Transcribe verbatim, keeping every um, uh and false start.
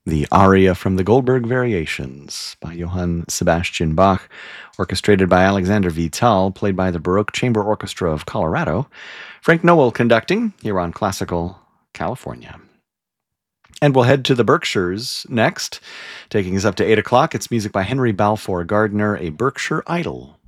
The aria from the Goldberg Variations by Johann Sebastian Bach, orchestrated by Alexander Vital, played by the Baroque Chamber Orchestra of Colorado. Frank Noel conducting here on Classical California. And we'll head to the Berkshires next. Taking us up to eight o'clock, it's music by Henry Balfour Gardiner, A Berkshire Idyll.